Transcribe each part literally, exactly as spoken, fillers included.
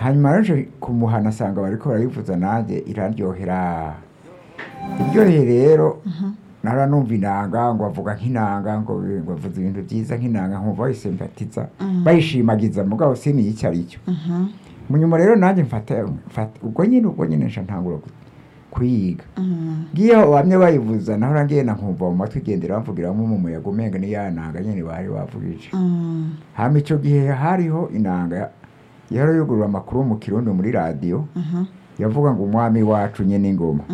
hanyuma rero kumuhana asanga bariko barayivuza nanjye iraryohera iryoheye rero nara numva inanga ngo avuga nk'inanga ngo ngo avuze ibintu byiza nk'inanga nkumva bayisempatiza bayishimagiza mugabo sini icyo ari cyo munyuma rero nanjye mfata mfata ubwo nyine ubwo nyine nsha ntangura kuyiga ngiye bamwe bayivuza naho rangiye na nkumva mu matwi gendera bamvugiramo mu muyaga umenga ni ya nanga nyine bari bavugije hama icyo gihe hariho inanga yaro yugurura amakuru mu Kirundi muri radio yavuga ngo umwami wacu nyene ingoma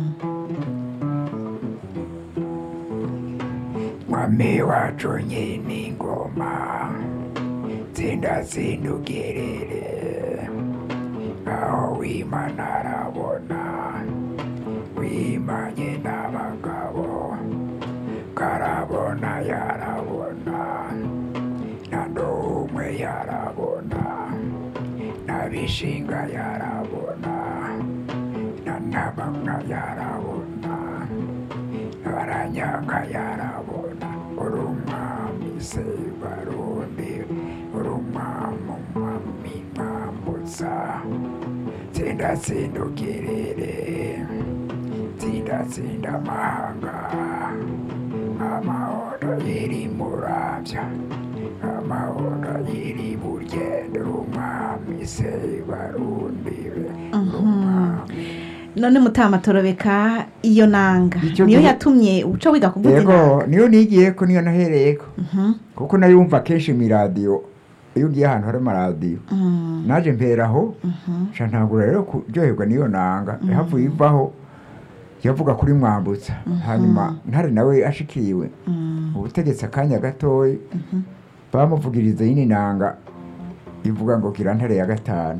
mwami wacu nyene ingoma tsinda zindugerere aho wimana arabona wimanye n'abagabo karabona yarabona nandomwe yarabona nabishinga yarabona nanabanga yarabona baranyaka yarabona urumwami se barundi urumwami mwami mwambutsa tsinda tsindukirere tsinda tsinda amahanga amahoro yiri muravya amahoro yiri burgendo urumwami se barundi none Mutama Torobeka iyo nanga niyo yatumye uco wiga kuvuza inanga yego niyo nigiye ko niyo nahereyeko kuko nayumva kenshi mi radio iyo ngiye ahantu hari radio naje mperaho sha ntagura rero kuryoherwa niyo nanga havuye ivaho yavuga kuri mwambutsa hanyuma ntare nawe ashikiriwe ubutegetsi akanya gatoyi bamuvugiriza yini nanga ivuga ngo kirantare ya gatanu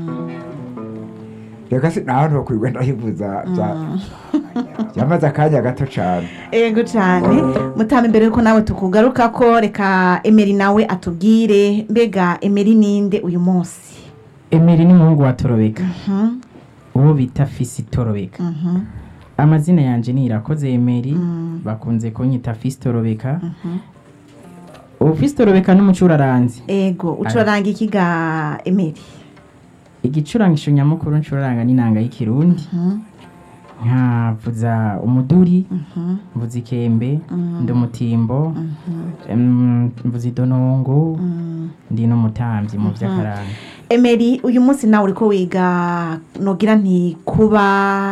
reka si naho ntokwirwe ndayivuza yamaze akanya gato cyane ego cyane Mutama imbere yuko nawe tukugaruka ko reka Emery nawe atubwire mbega Emery ninde uyu munsi Emery ni muhungu wa Torobeka uwo bita Fisi Torobeka amazina yanje ni Irakoze Emery bakunze kunyita Fisi Torobeka uwo Fisi Torobeka n'umucuraranzi ego ucuraranga ikiga Emery igicurangisho nyamukuru ncuraranga n'inanga y'ikirundi nkavuza umuduri mvuza ikembe ndi umutimbo mvuza idonongo ndi n'umutamvyi mu vy'akaranga Emery uyu munsi nawe uriko wiga nogira nti kuba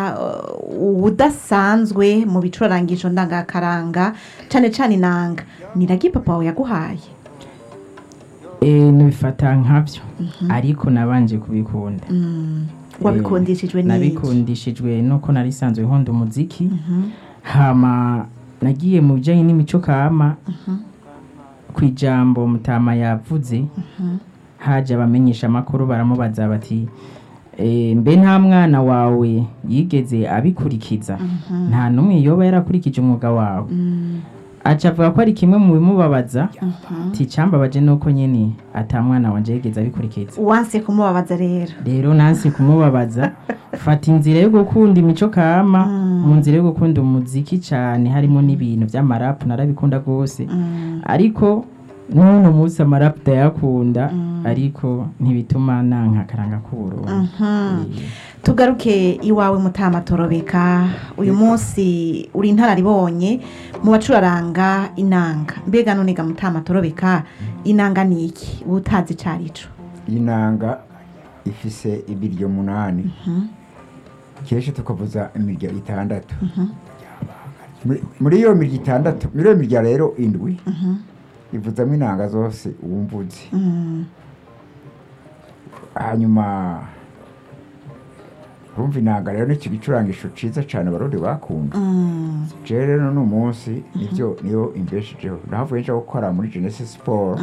udasanzwe mu bicurangisho ndangakaranga cane cane inanga niragi papa wawe yaguhaye Eh nubifata nkavyo ariko nabanje kubikunda wabikundishijwe n'iki nabikundishijwe nuko nari sanzwe nkunda umuziki hama nagiye mu bijanye n'imico kama kwijambo Mutama yavuze haje abamenyesha amakuru baramubaza bati eh mbe nta mwana wawe yigeze abikurikiza nta numwe yoba yarakurikije umwuga wawe acavuga ko ari kimwe mu bimubabaza ticambabaje nuko nyene atamwana wanje yigeze abikurikiza wanse kumubabaza rero rero nansi kumubabaza fata inzira yo gukunda imico kama mu nzira yo gukunda umuziki cyane harimo n'ibintu by'amarapu narabikunda gose ariko nuno musa amarapu dayakunda ariko ntibituma nanka karanga kuburo tugaruke iwawe Mutama Torobeka uyu munsi uri intararibonye mu bacuraranga inanga mbega none ga Mutama Torobeka inanga niki utazi carico inanga ifise ibiryo munani keshe tukavuza imirya itandatu muri iyo mirya itandatu muri iyo mirya rero indwi ivuzamo inanga zose uwumvuze hanyuma urumva inanga rero n'iki gicurangisho ciza cyane abarundi bakunda je rero no munsi nivyo niyo imbeshijeho nahavuye nja gukora muri Genesis Sport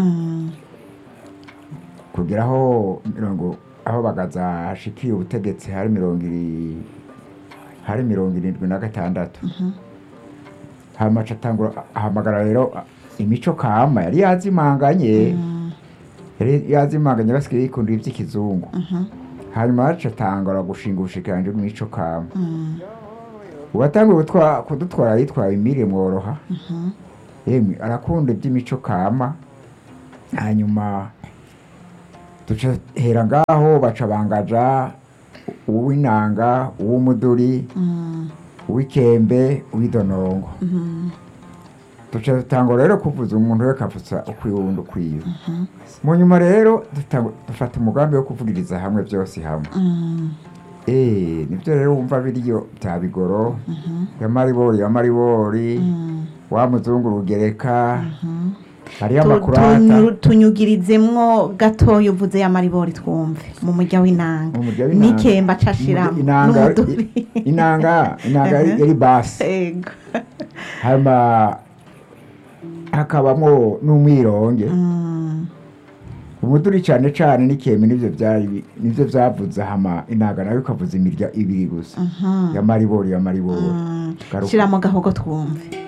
kugeraho mirongo aho bagaza hashikiye ubutegetsi hari mirongo iri hari mirongo irindwi na gatandatu hama catangura ahamagara rero imico kama yari yazimanganye yari yazimanganye basigaye yikunda ivy'ikizungu hanyuma acatangura gushinga ubushikiranje bw'imico kama uwatanguye kudutwara yitwaye Emile Mworoha yemwe arakunda iby'imico kama hanyuma duca hera ngaho baca bangaja uw'inanga uw'umuduri Mm. uw'ikembe uw'idonongo Mhm. duca dutangura rero kuvuza umuntu we kavuza ukwiwundi ukwiwe mu nyuma rero dutangu- dufata umugambi wo kuvugiriza hamwe byose hamwe Mm. Eh, nibyo rero wumva biriyo bya bigoro ya maribori ya maribori Mm. wa muzungu rugereka hariyo Tu- amakurata tunyu- tunyugirizemwo gatoya uvuze ya maribori twumve mu murya w'inanga Mu murya w'inanga. n'ikemba acashiramo inanga n'umuduri i- inanga inanga yari yari basi Ego. hama hakabamo n'umwironge Mm. umuduri cyane cyane n'ikembe nivyo byari nivyo byavuze hama inanga nayo ikavuza imirya ibiri gusa Mhm. ya maribori ya maribori Mm. Garuka. shiramo gahogo twumve